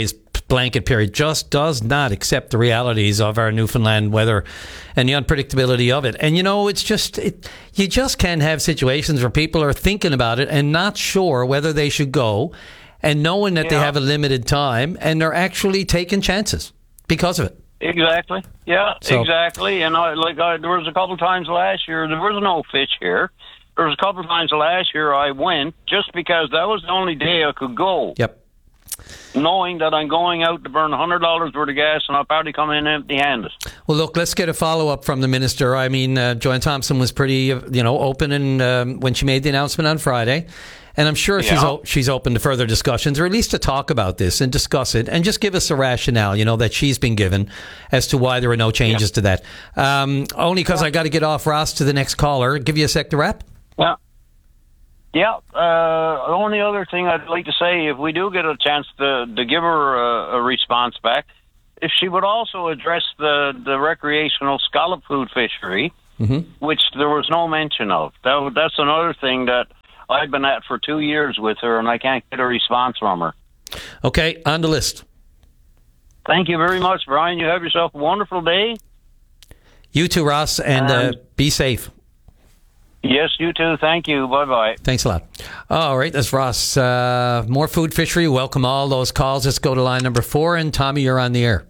blanket period just does not accept the realities of our Newfoundland weather and the unpredictability of it. And, you know, it's just, it, you just can't have situations where people are thinking about it and not sure whether they should go, and knowing that yeah. they have a limited time, and they're actually taking chances because of it. Exactly. Yeah, So- exactly. And I, like I, there was a couple of times last year, there was no fish here. There was a couple of times last year I went just because that was the only day I could go. Yep. Knowing that I'm going out to burn one hundred dollars worth of gas and I'll probably come in empty-handed. Well, look, let's get a follow-up from the minister. I mean, uh, Joanne Thompson was pretty, uh, you know, open and um, when she made the announcement on Friday. And I'm sure she's Yeah. o- she's open to further discussions, or at least to talk about this and discuss it, and just give us a rationale, you know, that she's been given as to why there are no changes to that. Um, only because I got to get off, Ross, to the next caller. Give you a sec to wrap. Yeah. Yeah. Uh, the only other thing I'd like to say, if we do get a chance to, to give her a, a response back, if she would also address the, the recreational scallop food fishery, Mm-hmm. which there was no mention of. That, that's another thing that I've been at for two years with her, and I can't get a response from her. Okay, on the list. Thank you very much, Brian. You have yourself a wonderful day. You too, Ross, and uh, Um, be safe. Yes, you too. Thank you. Bye-bye. Thanks a lot. All right, that's Ross. Uh, more food fishery. Welcome all those calls. Let's go to line number four. And Tommy, you're on the air.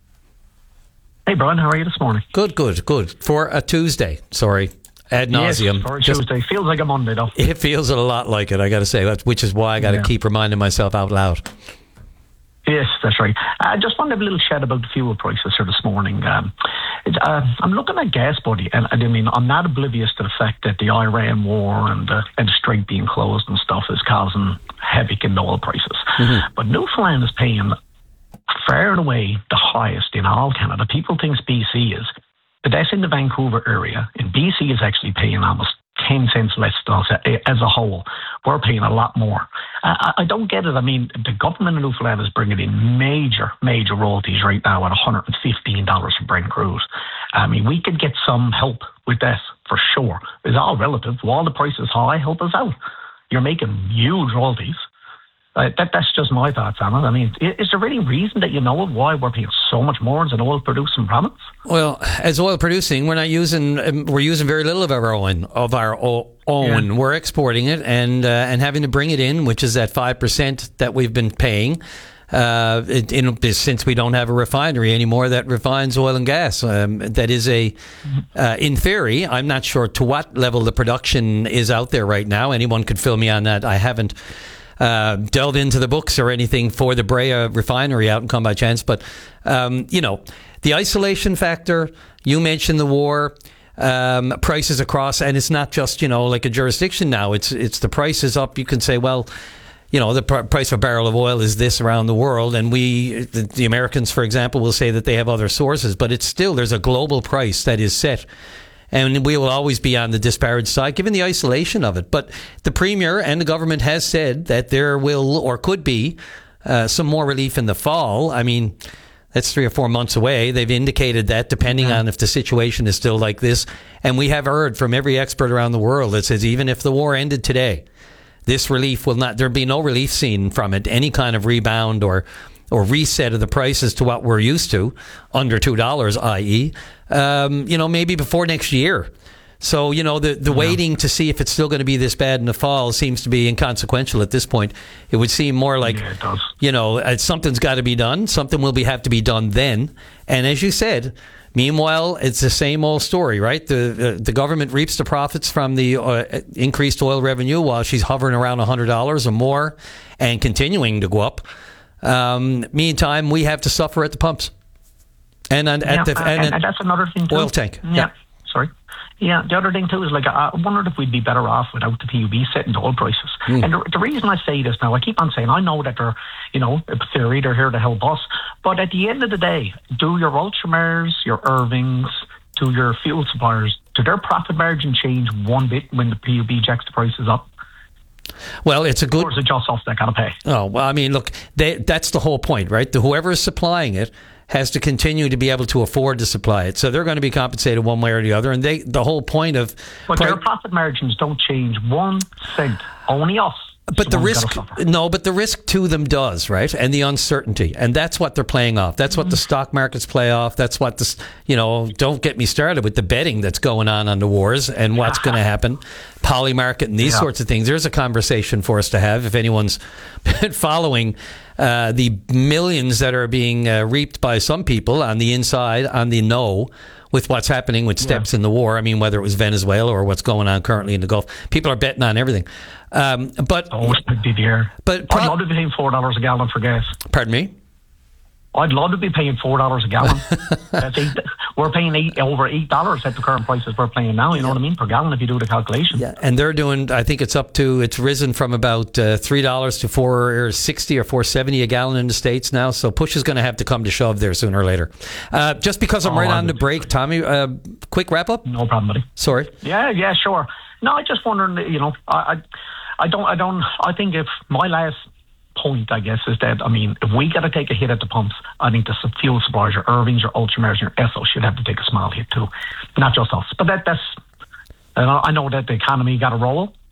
Hey, Brian, how are you this morning? Good, good, good. For a Tuesday. Sorry. Ad nauseum. Yes, for a Just- Tuesday. Feels like a Monday, though. It feels a lot like it, I got to say, that's- which is why I got to Yeah. keep reminding myself out loud. Yes, that's right. I just wanted to have a little chat about the fuel prices here this morning. Um, it, uh, I'm looking at gas, buddy, and, and I mean, I'm not oblivious to the fact that the Iran war and, uh, and the Strait being closed and stuff is causing havoc in the oil prices. But Newfoundland is paying far and away the highest in all Canada. People think B C is, but that's in the Vancouver area. And B C is actually paying almost ten cents less than us as a whole. We're paying a lot more. I, I don't get it. I mean, the government of Newfoundland is bringing in major, major royalties right now at one hundred fifteen dollars for Brent crude. I mean, we could get some help with that for sure. It's all relative. While the price is high, help us out. You're making huge royalties. Uh, that, that's just my thoughts on it. I mean, is, is there any reason that you know of why we're paying so much more as an oil-producing province? Well, as oil producing, we're not using, um, we're using very little of our own, of our o- own. Yeah. We're exporting it and uh, and having to bring it in, which is that five percent that we've been paying. Uh, it, in, since we don't have a refinery anymore that refines oil and gas. Um, that is a, uh, in theory, I'm not sure to what level the production is out there right now. Anyone could fill me on that. I haven't uh, delved into the books or anything for the Brea refinery out in Come by Chance. But, um, you know, the isolation factor, you mentioned the war, um, prices across, and it's not just, you know, like a jurisdiction now. It's, it's the prices up. You can say, well, you know, the pr- price of a barrel of oil is this around the world, and we, the, the Americans, for example, will say that they have other sources, but it's still, there's a global price that is set, and we will always be on the disparaged side, given the isolation of it. But the Premier and the government has said that there will, or could be, uh, some more relief in the fall. I mean, that's three or four months away. They've indicated that, depending on if the situation is still like this, and we have heard from every expert around the world that says even if the war ended today, this relief will not, there'll be no relief seen from it, any kind of rebound or or reset of the prices to what we're used to, under two dollars, that is, um, you know, maybe before next year. So, you know, the, the yeah. waiting to see if it's still going to be this bad in the fall seems to be inconsequential at this point. It would seem more like, yeah, it does. you know, uh, something's got to be done. Something will be have to be done then. And as you said, meanwhile, it's the same old story, right? The uh, the government reaps the profits from the uh, increased oil revenue while she's hovering around one hundred dollars or more and continuing to go up. Um, meantime, we have to suffer at the pumps. And, and, yeah, at the, uh, and, and, and that's another thing too. Oil tank. Yeah. yeah. Sorry. Yeah, the other thing too is like I wondered if we'd be better off without the P U B setting the oil prices. Mm. And the, the reason I say this now, I keep on saying I know that they're, you know, they're either here to help us, but at the end of the day, do your Ultramars, your Irvings, to your fuel suppliers, do their profit margin change one bit when the P U B jacks the prices up? Well, it's a good. Or is it just us that got to pay? Oh, well, I mean, look, they, that's the whole point, right? The, whoever is supplying it has to continue to be able to afford to supply it. So they're going to be compensated one way or the other. And they, the whole point of... But pri- their profit margins don't change one cent. Only us. But the risk, no, but the risk to them does, right? And the uncertainty. And that's what they're playing off. That's what the stock markets play off. That's what this, you know, don't get me started with the betting that's going on on the wars and what's going to happen. Poly market and these yeah. sorts of things. There's a conversation for us to have if anyone's been following uh, the millions that are being uh, reaped by some people on the inside, on the no, with what's happening with steps yeah. in the war. I mean, whether it was Venezuela or what's going on currently in the Gulf. People are betting on everything. Um, but always big year. But I'd love to be paying four dollars a gallon for gas. Pardon me? I'd love to be paying four dollars a gallon. That's eight, we're paying eight, over eight dollars at the current prices we're paying now. You know yeah. what I mean, per gallon if you do the calculation. Yeah, and they're doing. I think it's up to. It's risen from about uh, three dollars to four sixty or four seventy a gallon in the States now. So push is going to have to come to shove there sooner or later. Uh, just because I'm oh, right on the break, Tommy. Uh, quick wrap up. No problem, buddy. Sorry. Yeah, yeah, sure. No, I just wondering. You know, I, I, I don't, I don't. I think if my last point, I guess, is that, I mean, if we got to take a hit at the pumps, I think the fuel suppliers, your Irvings, your Ultramarines, your Esso should have to take a small hit too. Not just us. But that that's, I know that the economy got to roll,